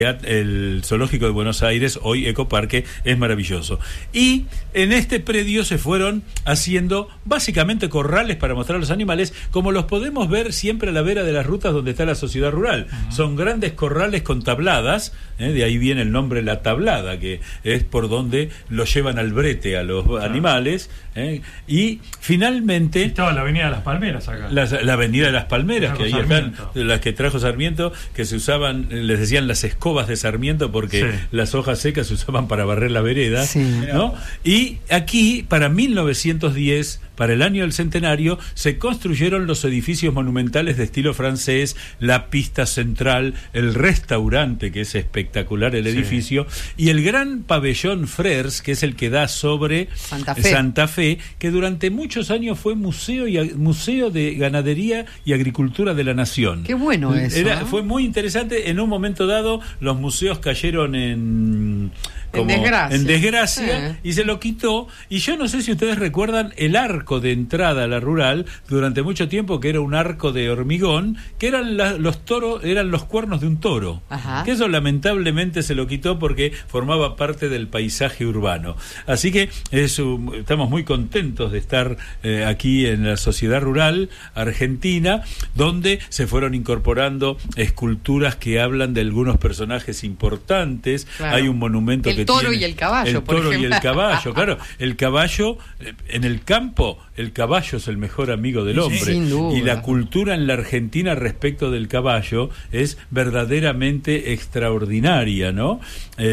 El Zoológico de Buenos Aires, hoy Ecoparque, es maravilloso. Y en este predio se fueron haciendo básicamente corrales para mostrar a los animales, como los podemos ver siempre a la vera de las rutas donde está la sociedad rural. Son grandes corrales con tabladas, de ahí viene el nombre La Tablada, que es por donde los llevan al brete a los animales. Y finalmente... Estaba la Avenida de las Palmeras acá. La Avenida de las Palmeras, que ahí Sarmiento. están, las que trajo Sarmiento, que se usaban, les decían las escobas de Sarmiento, porque las hojas secas se usaban para barrer la vereda, ¿no? Y aquí, para 1910, para el año del centenario, se construyeron los edificios monumentales de estilo francés, la pista central, el restaurante, que es espectacular el edificio, y el gran pabellón Frères, que es el que da sobre Santa Fe, que durante muchos años fue museo de ganadería y agricultura de la nación. Qué bueno eso. Fue muy interesante. En un momento dado, los museos cayeron en desgracia y se lo quitó. Y yo no sé si ustedes recuerdan el arco de entrada a la rural durante mucho tiempo, que era un arco de hormigón, que eran los toros, eran los cuernos de un toro. Que eso lamentablemente se lo quitó porque formaba parte del paisaje urbano. Así que estamos muy contentos de estar aquí en la sociedad rural argentina, donde se fueron incorporando esculturas que hablan de algunos personajes importantes. Hay un monumento que toro tiene y el caballo, el toro y el caballo, claro. El caballo, en el campo, el caballo es el mejor amigo del hombre. Sin duda. Y la cultura en la Argentina respecto del caballo es verdaderamente extraordinaria, ¿no?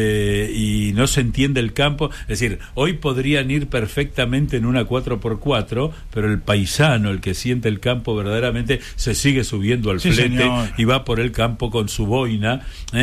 Y no se entiende el campo. Es decir, hoy podrían ir perfectamente en una 4x4, pero el paisano, el que siente el campo, verdaderamente se sigue subiendo al flete y va por el campo con su boina.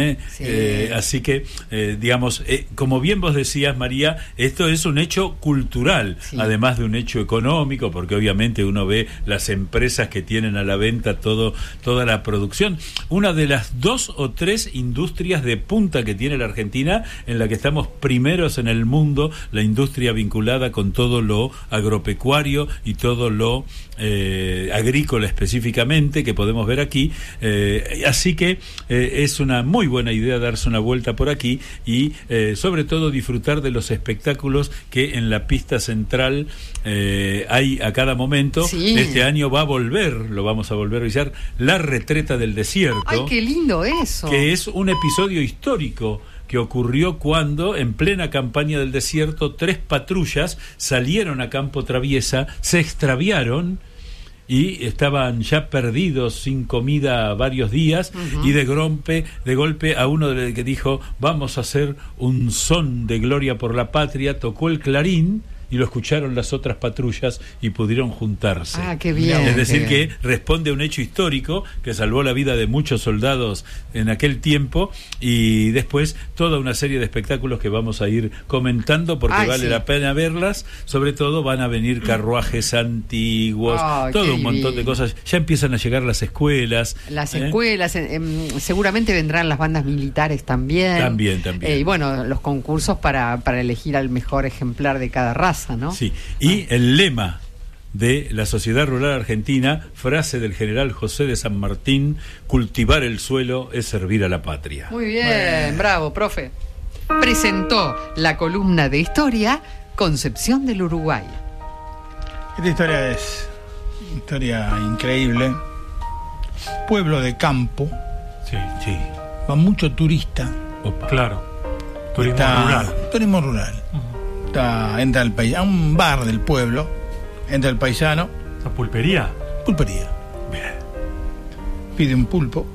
Así que, digamos, como bien vos decías, María, esto es un hecho cultural, además de un hecho económico, porque obviamente uno ve las empresas que tienen a la venta toda la producción. Una de las 2 o 3 industrias de punta que tiene la Argentina, en la que estamos primeros en el mundo, la industria vinculada con todo lo agropecuario y todo lo agrícola específicamente, que podemos ver aquí. Así que es una muy buena idea darse una vuelta por aquí y sobre todo disfrutar de los espectáculos que en la pista central hay a cada momento. Este año lo vamos a volver a realizar, La Retreta del Desierto. ¡Ay, qué lindo eso! Que es un episodio histórico que ocurrió cuando, en plena campaña del desierto, 3 patrullas salieron a campo traviesa, se extraviaron y estaban ya perdidos, sin comida varios días, y de golpe a uno que dijo: vamos a hacer un son de gloria por la patria, tocó el clarín y lo escucharon las otras patrullas y pudieron juntarse. Qué bien. Es decir, que responde a un hecho histórico que salvó la vida de muchos soldados en aquel tiempo, y después toda una serie de espectáculos que vamos a ir comentando porque vale la pena verlas. Sobre todo van a venir carruajes antiguos, todo un montón de cosas. Ya empiezan a llegar las escuelas. Seguramente vendrán las bandas militares también. También. Y bueno, los concursos para elegir al mejor ejemplar de cada raza, ¿no? Sí, y el lema de la Sociedad Rural Argentina, frase del general José de San Martín: cultivar el suelo es servir a la patria. Muy bien, bravo, profe. Presentó la columna de historia Concepción del Uruguay. Esta historia es una historia increíble. Pueblo de campo. Sí. Va mucho turista. Claro. Turismo rural. Entra al país, a un bar del pueblo, entra el paisano. ¿Esa pulpería? Pulpería. Bien. Pide un pulpo.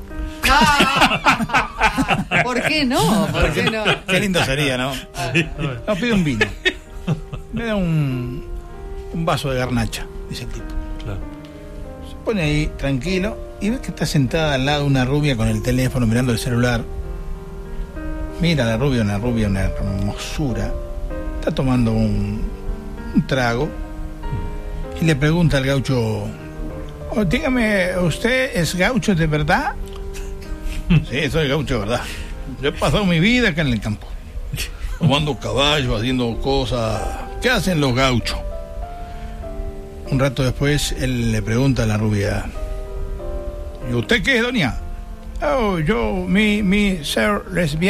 ¿Por qué no? Qué lindo sería, ¿no? No, pide un vino. Me da un vaso de garnacha, dice el tipo. Claro. Se pone ahí tranquilo y ves que está sentada al lado una rubia con el teléfono mirando el celular. Mira la rubia, una hermosura. Está tomando un trago y le pregunta al gaucho: dígame, ¿usted es gaucho de verdad? Sí, soy gaucho de verdad. Yo he pasado mi vida acá en el campo, tomando caballos, haciendo cosas. ¿Qué hacen los gauchos? Un rato después él le pregunta a la rubia: ¿y usted qué es, doña? Oh, yo, mi ser lesbiana.